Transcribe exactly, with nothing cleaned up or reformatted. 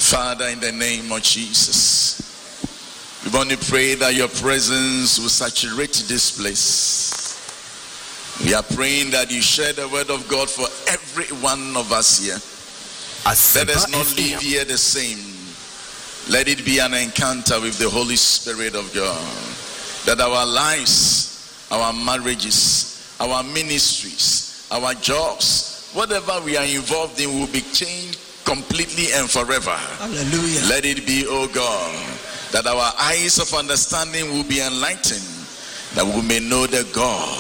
Father, in the name of Jesus, we want to pray that your presence will saturate this place. We are praying that you share the word of God for every one of us here. Let us not leave here the same. Let it be an encounter with the Holy Spirit of God. That our lives, our marriages, our ministries, our jobs, whatever we are involved in will be changed completely and forever. Hallelujah. Let it be, oh God, that our eyes of understanding will be enlightened, that we may know the God